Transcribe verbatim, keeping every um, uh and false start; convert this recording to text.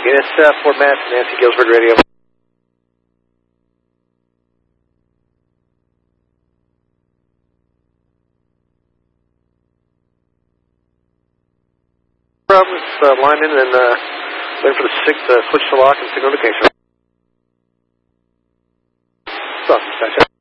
Units, uh, Fort Mass, Nancy Gillsburg Radio. Problems, uh, line in and uh, waiting for the six, uh, switch to lock and signal indication. Stop, dispatch.